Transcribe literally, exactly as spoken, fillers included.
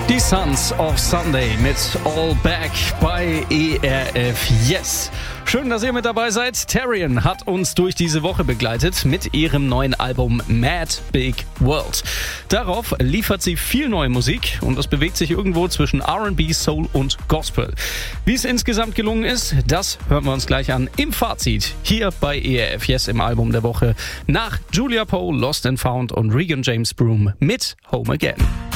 Die Sons of Sunday mit All Back bei E R F Yes. Schön, dass ihr mit dabei seid. Terrian hat uns durch diese Woche begleitet mit ihrem neuen Album Mad Big World. Darauf liefert sie viel neue Musik und es bewegt sich irgendwo zwischen R and B, Soul und Gospel. Wie es insgesamt gelungen ist, das hören wir uns gleich an im Fazit hier bei E R F Yes im Album der Woche nach Julia Poe, Lost and Found und Regan James Broom mit Home Again.